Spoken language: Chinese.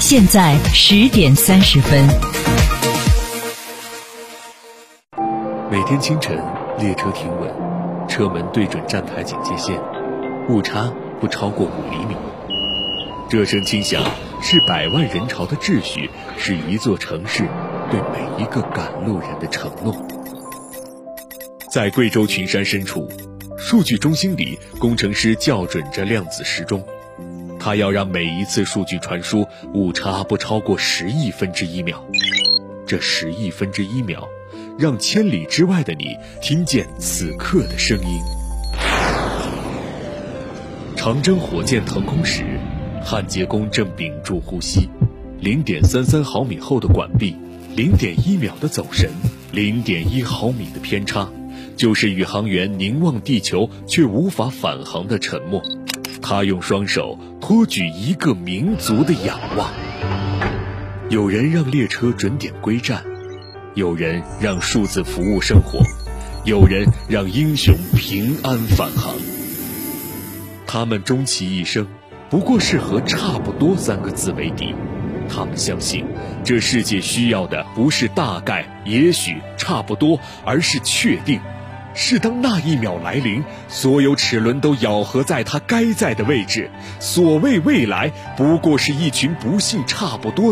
现在10点30分。 每天清晨，列车停稳，车门对准站台警戒线，误差不超过5厘米。这声轻响是百万人潮的秩序，是一座城市对每一个赶路人的承诺。在贵州群山深处，数据中心里，工程师校准着量子时钟，他要让每一次数据传输误差不超过10亿分之一秒。这10亿分之一秒，让千里之外的你听见此刻的声音。长征火箭腾空时，焊接工正屏住呼吸，0.33毫米厚的管壁，0.1秒的走神，0.1毫米的偏差，就是宇航员凝望地球却无法返航的沉默。他用双手托举一个民族的仰望。有人让列车准点归站，有人让数字服务生活，有人让英雄平安返航。他们终其一生，不过是和差不多3个字为敌。他们相信，这世界需要的不是大概、也许、差不多，而是确定。是当那一秒来临，所有齿轮都咬合在它该在的位置。所谓未来，不过是一群不幸差不多